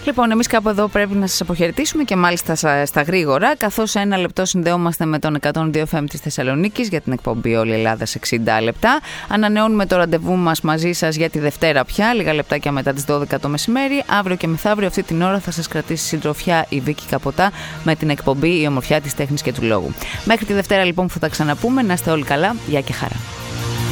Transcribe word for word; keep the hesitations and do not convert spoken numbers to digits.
Λοιπόν, εμείς κάπου εδώ πρέπει να σας αποχαιρετήσουμε και μάλιστα στα γρήγορα, καθώς σε ένα λεπτό συνδεόμαστε με τον εκατόν δύο εφ εμ της Θεσσαλονίκης για την εκπομπή Όλη Ελλάδα σε εξήντα λεπτά. Ανανεώνουμε το ραντεβού μας μαζί σας για τη Δευτέρα πια, λίγα λεπτάκια μετά τις δώδεκα το μεσημέρι. Αύριο και μεθαύριο αυτή την ώρα θα σας κρατήσει συντροφιά η Βίκη Καποτά με την εκπομπή Η Ομορφιά της Τέχνης και του Λόγου. Μέχρι τη Δευτέρα λοιπόν που θα τα ξαναπούμε, να είστε όλοι καλά, γεια και χαρά.